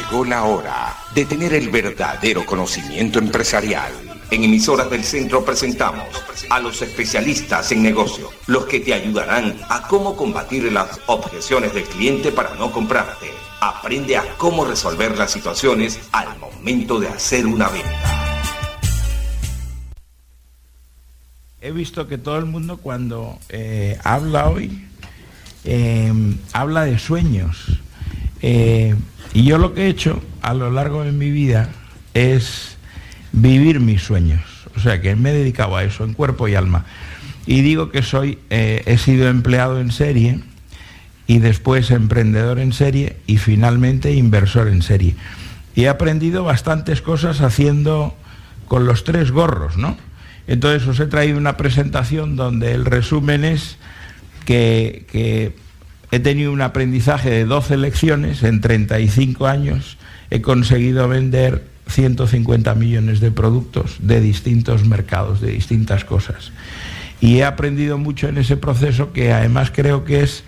Llegó la hora de tener el verdadero conocimiento empresarial. En Emisoras del Centro presentamos a los especialistas en negocio, los que te ayudarán a cómo combatir las objeciones del cliente para no comprarte. Aprende a cómo resolver las situaciones al momento de hacer una venta. He visto que todo el mundo cuando habla hoy, habla de sueños. Y yo lo que he hecho a lo largo de mi vida es vivir mis sueños. O sea que me he dedicado a eso en cuerpo y alma. Y digo que he sido empleado en serie y después emprendedor en serie y finalmente inversor en serie. Y he aprendido bastantes cosas haciendo con los 3 gorros, ¿no? Entonces os he traído una presentación donde el resumen es que he tenido un aprendizaje de 12 lecciones, en 35 años he conseguido vender 150 millones de productos de distintos mercados, de distintas cosas. Y he aprendido mucho en ese proceso, que además creo que es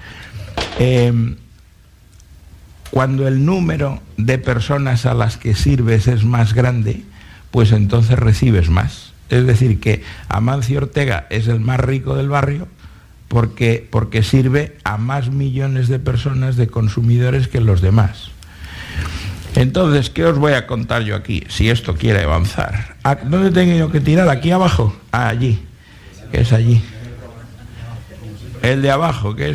cuando el número de personas a las que sirves es más grande, pues entonces recibes más. Es decir, que Amancio Ortega es el más rico del barrio porque sirve a más millones de personas, de consumidores, que los demás. Entonces, ¿qué os voy a contar yo aquí? Si esto quiere avanzar. ¿Dónde tengo yo que tirar? ¿Aquí abajo? Allí. ¿Qué es allí? El de abajo, ¿qué es?